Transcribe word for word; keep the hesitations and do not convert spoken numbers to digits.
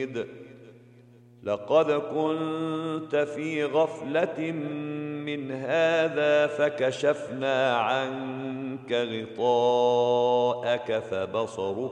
لقد كنت في غفلة من هذا فكشفنا عنك غطاءك فبصرك